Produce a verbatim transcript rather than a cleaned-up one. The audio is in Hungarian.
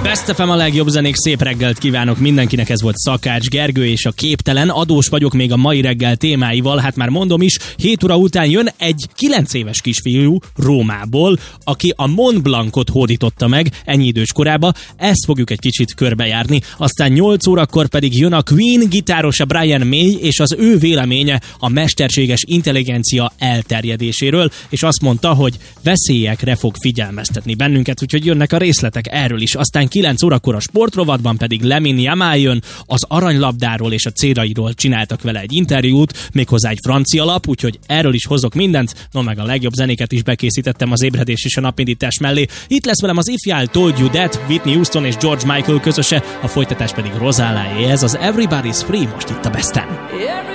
Best ef em a legjobb zenék, szép reggelt kívánok mindenkinek, ez volt Szakács Gergő és a Képtelen. Adós vagyok még a mai reggel témáival, hát már mondom is, hét óra után jön egy kilenc éves kisfiú Rómából, aki a Mont Blancot hódította meg ennyi idős korába, ezt fogjuk egy kicsit körbejárni. Aztán nyolc órakor pedig jön a Queen gitárosa Brian May, és az ő véleménye a mesterséges intelligencia elterjedéséről, és azt mondta, hogy veszélyekre fog figyelmeztetni bennünket, úgyhogy jönnek a részletek erről is. Aztán kilenc órakor a sportrovatban pedig Lamine Yamal jön, az aranylabdáról és a célairól csináltak vele egy interjút, méghozzá egy francia lap, úgyhogy erről is hozok mindent, no meg a legjobb zenéket is bekészítettem az ébredés és a napindítás mellé. Itt lesz velem az If I Told You That, Whitney Houston és George Michael közöse, a folytatás pedig Rosáláé, ez az Everybody's Free most itt a Besten.